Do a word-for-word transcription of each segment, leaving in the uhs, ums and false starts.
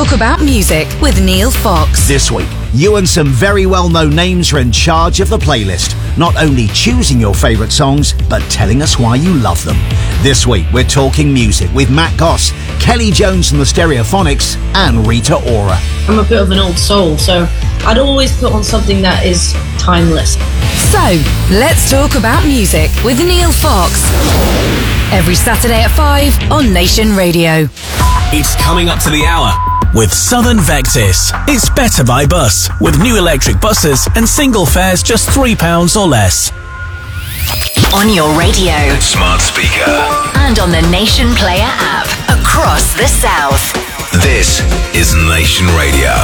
talk about music with Neil Fox. This week, you and some very well-known names are in charge of the playlist, not only choosing your favourite songs, but telling us why you love them. This week, we're talking music with Matt Goss, Kelly Jones from the Stereophonics, and Rita Ora. I'm a bit of an old soul, so I'd always put on something that is timeless. So, let's talk about music with Neil Fox. Every Saturday at five on Nation Radio. It's coming up to the hour with Southern Vectis. It's better by bus with new electric buses and single fares just three pounds or less. On your radio, Smart speaker, and on the Nation Player app across the South. This is Nation Radio.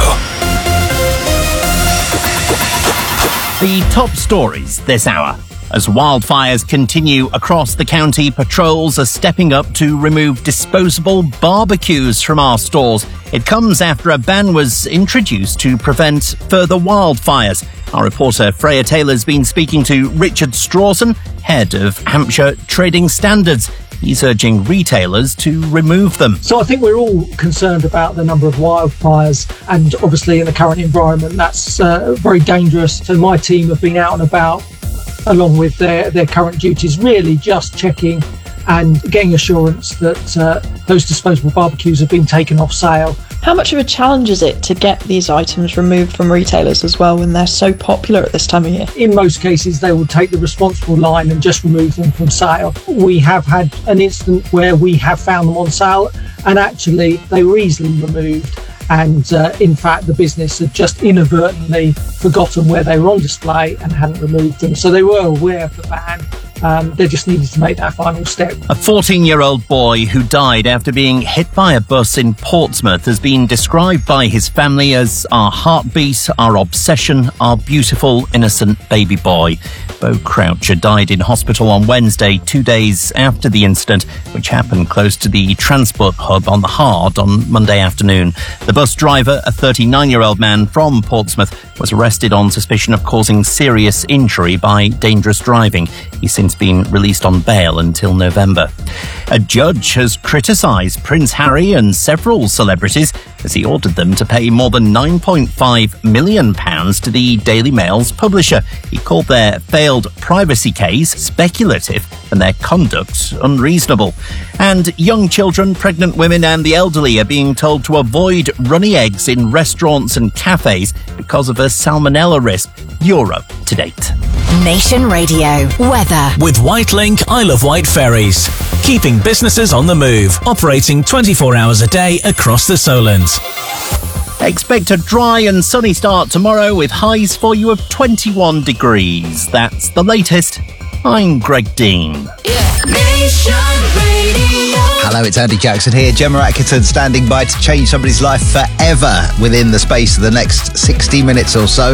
The top stories this hour. As wildfires continue across the county, patrols are stepping up to remove disposable barbecues from our stores. It comes after a ban was introduced to prevent further wildfires. Our reporter Freya Taylor's been speaking to Richard Strawson, head of Hampshire Trading Standards. He's urging retailers to remove them. So I think we're all concerned about the number of wildfires, and obviously in the current environment that's uh, very dangerous. So my team have been out and about along with their, their current duties, really just checking and getting assurance that uh, those disposable barbecues have been taken off sale. How much of a challenge is it to get these items removed from retailers as well when they're so popular at this time of year? In most cases, they will take the responsible line and just remove them from sale. We have had an incident where we have found them on sale and actually they were easily removed. And uh, in fact, the business had just inadvertently forgotten where they were on display and hadn't removed them. So they were aware of the ban. Um, they just needed to make that final step. A fourteen-year-old boy who died after being hit by a bus in Portsmouth has been described by his family as our heartbeat, our obsession, our beautiful, innocent baby boy. Bo Croucher died in hospital on Wednesday, two days after the incident, which happened close to the transport hub on the Hard on Monday afternoon. The bus driver, a thirty-nine-year-old man from Portsmouth, was arrested on suspicion of causing serious injury by dangerous driving. He's since been released on bail until November. A judge has criticised Prince Harry and several celebrities as he ordered them to pay more than nine point five million pounds to the Daily Mail's publisher. He called their failed privacy case speculative and their conduct unreasonable. And young children, pregnant women and the elderly are being told to avoid runny eggs in restaurants and cafes because of a salmonella risk. You're up to date. Nation Radio weather with Whitelink Isle of Wight ferries, keeping businesses on the move, operating twenty-four hours a day across the Solent. Expect a dry and sunny start tomorrow with highs for you of twenty-one degrees. That's the latest. I'm Greg Dean. Nation Radio. Hello, it's Andy Jackson here. Gemma Atkinson standing by to change somebody's life forever within the space of the next sixty minutes or so.